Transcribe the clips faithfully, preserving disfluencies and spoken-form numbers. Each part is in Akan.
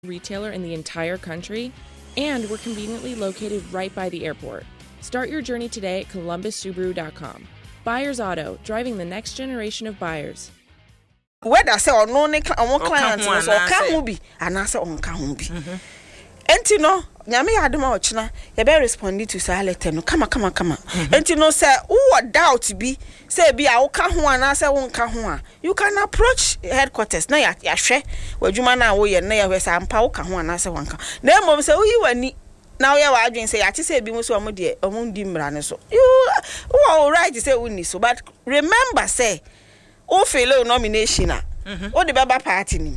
retailer in the entire country, and we're conveniently located right by the airport. Start your journey today at columbus subaru dot com. Buyers Auto, driving the next generation of buyers. Whether say or no ne client so ka ho bi anase on ka ho bi. Enti no nyame adoma ochina ye be respond to say letter no kama kama kama. Enti no say who doubt bi say bi a wo ka ho anase wo nka ho a you can approach headquarters na ya ya hwe wadwuma na wo ye na ya hwe say ampa wo ka ho anase wo nka. Na mom say wo yi wani now ya wa adwen say ati say bi mo so omo de omo ndi mra ne so. You who are right to say we ni so, but remember say o fail nomination a o de baba party ni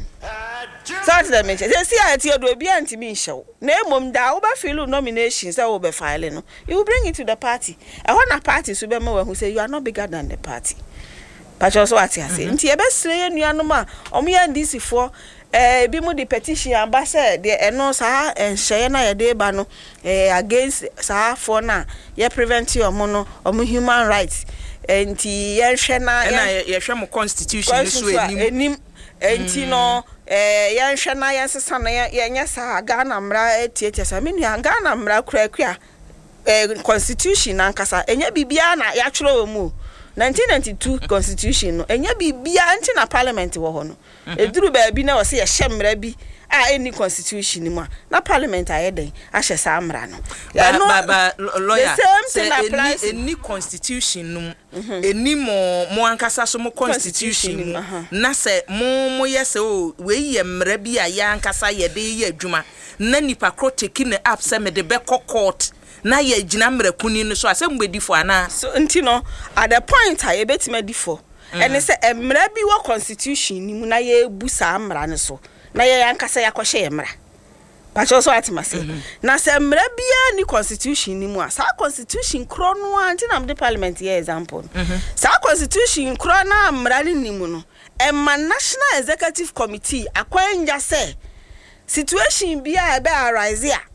so at the mention say see ati odo obi antimi nhyew na emom da o ba fail nomination say o be file no you will bring it to the party e ho na party so be ma who say you are not bigger than the party but also ati say nti e be sire nuanom a omo ya D C for eh bi mo di petition amba say de eno sa enhye na ye de ba no eh against sa for na ye prevent your mono omo human rights enti ye hwe na ye hwe mo constitution so enim enti no eh ye hwe na ye sesa na ye nya sa Ghana mra etietia sa menu Ghana mra kura kura eh constitution ankasa enya bibia na ya twero mu nineteen ninety-two constitution no enya bibia nti na parliament wo ho no eduru ba bi na wo se ye hyemra bi a any constitution mu na parliament ayeden a hye sa amra no ba ba lawyer say any constitution no any mo mo ankasa so mo constitution mu na se mo mo yese o we ye mra bi a ya ankasa ye de ye adwuma na nipa kro take ne app se me de be court na ye gina mrakuni no so asem bedi fo ana so nti no at the point I e betima di fo ene se emra bi wo constitution ni mu na ye busa amra ne so na ye yankasa yakohye emra pa cho so atima se na se emra bia ni constitution ni mu a sa constitution kro no anti na the parliament ye example sa constitution kro na amra ni mu no emma national executive committee akwanja se situation bia e be arise a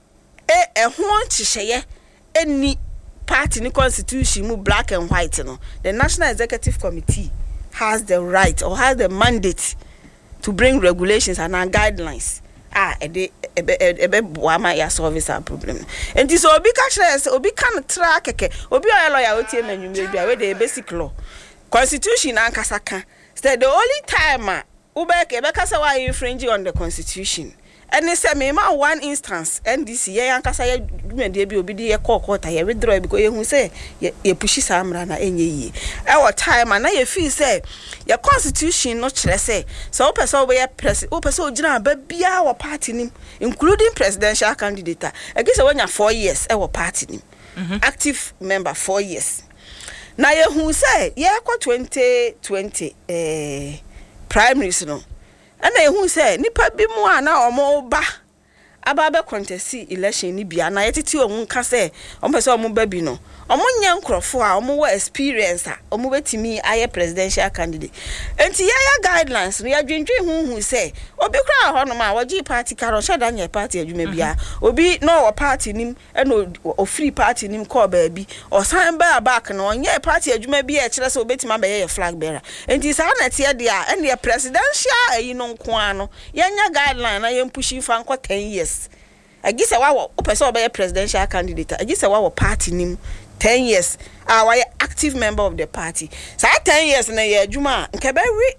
e ehon chihye any party ni constitution mu black and white no the national executive committee has the right or has the mandate to bring regulations and guidelines ah e de e be boama ya solve our problem enti so obi ka kire obi kan track keke obi o lawyer o tie manwumre bia we the basic law constitution ankasa kan say the only time u be ke be kasa wa infringe on the constitution. And they say me ma one instance N D C ye yankasa ye dwumade bi obi di ye call court ye withdraw because ye hu say ye pushi samra na enye yi e wo time na ye feel say your constitution no kire say so o person we press o person o gina ba bia wo party nim including presidential candidate e gi say wonya four years e wo party nim active member four years na ye hu say ye kwa twenty twenty eh primaries no and I who say nipa bi mu ana omo ba aba be contest election ni bia na yetiti omu ka say omo pese omo ba bi no omo nya nkrofo a omo wa experience a omo betimi aye presidential candidate enti ya ya guidelines no ya dwendwe hu hu say obi kra ho no ma wogi party karo sheda nya party adwuma bia obi no wo party nim e no o free party nim call ba bi o san ba back no nya party adwuma bia e kire say obetima ba ye flag bearer enti sa na tie dia e ne presidential ayi no nko ano ya nya guideline na ye pushi fa nko ten years agise wa wo person obey presidential candidate agise wa wo party nim ten years ah why active member of the party so ten years na ye adwuma nke be re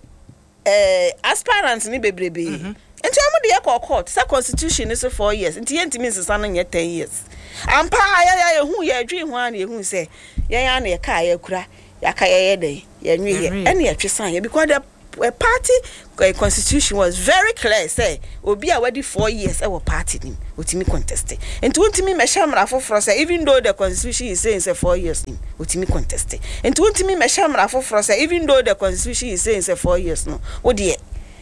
eh aspirants ni bebrebe enti omo de ye court sa constitution is four years enti ye ntimi nsesa no ye ten years ampa ya ya ye hu ye adwi hu an ye hu say ye ya na ye ka ye kura ya ka ye ye dey ye nwe ye ene ye twesan ye because the a party uh, constitution was very clear say obi a wadi four years e wo party nim otimi contest and ontimi me shamra foforo say even though the constitution is saying say four years nim otimi contest and ontimi me shamra foforo say even though the constitution is saying say four years no wo de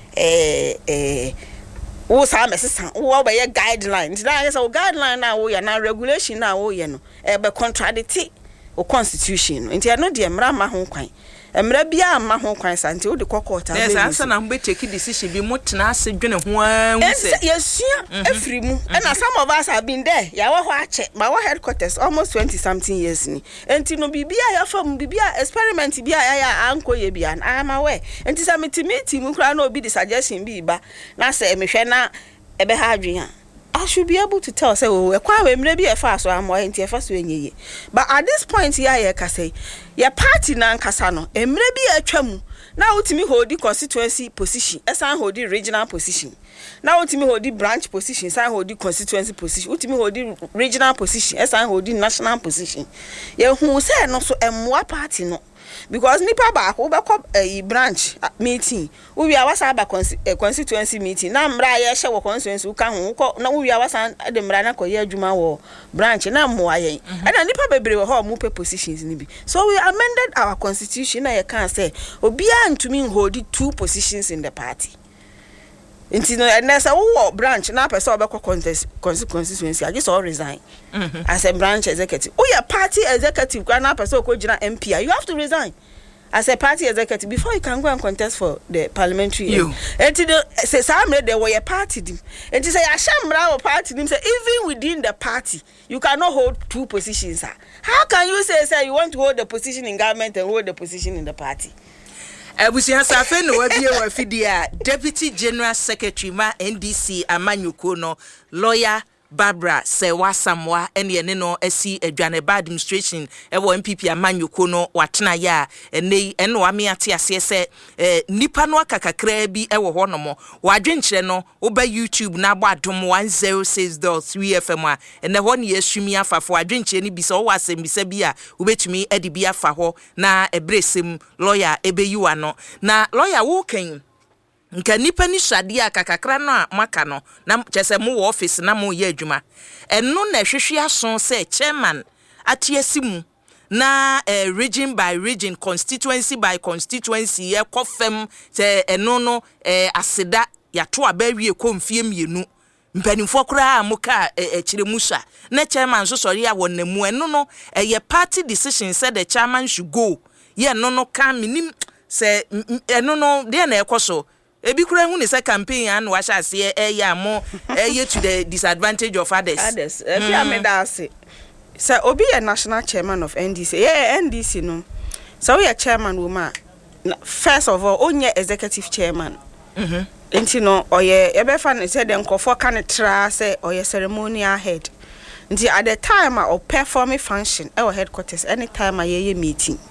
eh eh wo sa mesesa wo ba ye guidelines na say guideline na wo ya na regulation na wo ye no e be contradict o constitution nti no de mra ma ho kwan emra bia ama ho kwan sante wo de kokota yes answer na mbe take decision bi mutena ase dwene ho an say yes afri mu and some of us have been there ya wo ho ache ma wo headquarters almost twenty something years ni enti no bibia ya fam bibia experiment bia ya ya anko ye bia na ama we enti sa meeting mu kra na obi di suggestion bi ba na say mehwe na ebe ha adwen a I should be able to tell say oh e kwa we mre bi e fa so am o enti e fa so enyeye but at this point here ye ka say your party na nkasa no emre bi atwa mu na utimi hold the constituency position esan hold the regional position na utimi hold the branch position esan hold the constituency position utimi hold the regional position esan hold the national position ye hu say no so emwa party no because nipa ba ko be ko a branch meeting we are wasa ba constituency meeting na mra ye hye wo constituency u ka hu ko na we are wasa de mra na ko ye adwuma wo branch na mo ayen and nipa bebre wo ho mo pe positions ni bi so we amended our constitution na ye can say obia ntumi hold two positions in the party Inti no and there's a branch na person obekọ constituency I just all resign mm-hmm. as a branch executive. Oh yeah, party executive na person ko gina M P you have to resign as a party executive before you can go and contest for the parliamentary. Inti no say some there were a party dim. Inti say ashambra or party dim say even within the party you cannot hold two positions. How can you say say you want to hold the position in government and hold the position in the party? Abusia safe no wabie wa fidia Deputy General Secretary ma N D C Amanyuko no lawyer Barbara Sewa Samwa ene ene no asi adwaneba administration ewo M P P Amanyuko no watena ya ene ene wa me ate ase se eh, nipa no akakakra bi ewo ho no mo wadwenkyere no oba YouTube na agba adom one oh six point three F M a ene ho ne yasumi afafo wadwenkyere ni bi se wo asem bisa bi a obetumi edi bi afa ho na ebresem lawyer ebeyiwa no na lawyer wo kan nka nipa ni hwade akakakra no a maka no na chese mu office na mu ye adwuma eno na hwehwe aso se chairman atiasimu na uh, region by region constituency by constituency ye kofem te eno no uh, aseda yato abawie komfie mienu mpanimfo kura amuka echire musa na chairman so sori ya wonnamu eno no uh, party decision said the chairman should go ye no no kan minim se eno no de na ekoso ebi kura hu ne se campaign an wa sha se e ya mo e to the disadvantage of others others if you am that say so obi a national chairman of N D C yeah N D C no so we a chairman woman first of all onye executive chairman mhm enti no oye e be fa ne say dem kofo kan tra say oye ceremonial head enti at the time of performing function our headquarters anytime aye meeting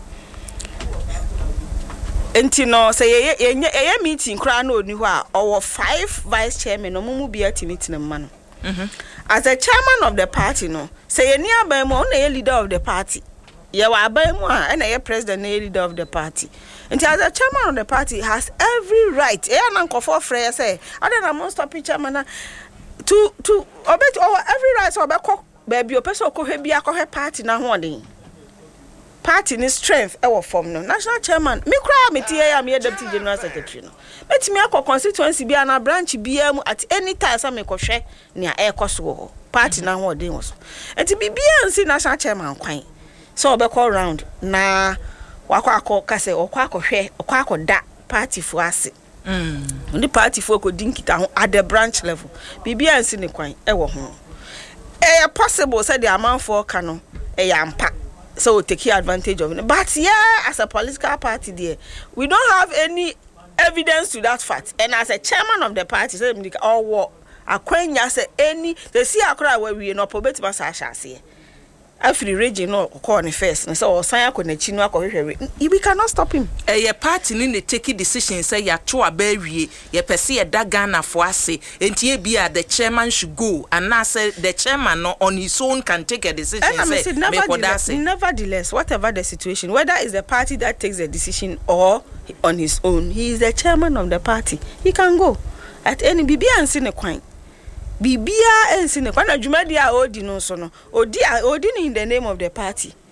enti no say ye ye meeting kra na oni ho a owo five vice chairman no mumu bia meeting no ma no mhm as a chairman of the party no say ye ni aban mu na ye leader of the party ye wa aban mu a na ye president na ye leader of the party enti as a chairman of the party has every right e na nkofo frɛ say ada na mo stop chairman na to to obet over every right so obekɔ baabi opeso okɔhwe bia akɔhwe party na ho den party ni strength e wo form no national chairman me kra me tie ya me deputy general secretary no betimi akɔ constituency bia na branch bia mu at any time sa me kɔhwɛ nea e kɔso party na ho den wo so enti bibia nsi national chairman kwan so obekɔ round na wakɔ akɔ kase okɔ akɔhwɛ okɔ akɔda party fo ase mm ndi party fo ko dinkita ho at the branch level bibia nsi ne kwan e wo ho e possible say the amount for kano e yampa so take advantage of it. But yeah, as a political party there, we don't have any evidence to that fact. And as a chairman of the party, say oh what akwenya say any the see akra where we no probate basasha say. After region no call on first so osan akọ na chi no akọ we cannot stop him. Eh your party ni ne take decision say ya to abawie ye pese ye da Ghana for ase enti e bia the chairman should go and now say the chairman no on his own can take a decision and say nevertheless, nevertheless whatever the situation whether it's the party that takes the decision or on his own he is the chairman of the party he can go at any bibia nsi ne kwan bibia ensi ne kwana dwumadi a odi no so no odi odi in the name of the party